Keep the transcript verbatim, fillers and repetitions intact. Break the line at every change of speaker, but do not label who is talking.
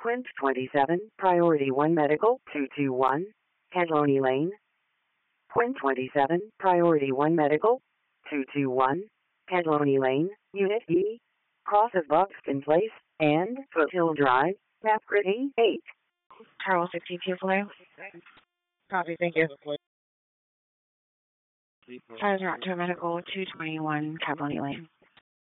Quint twenty-seven, Priority one Medical, two two one, Cadloni Lane. Quint twenty-seven, Priority one Medical, two two one, Cadloni Lane, Unit E, cross of Buxton Place, and Foothill Drive, Tapgritty, eight.
Charles sixty two Blue. Copy, thank you. Five zero two Medical, two twenty-one, Cadloni Lane.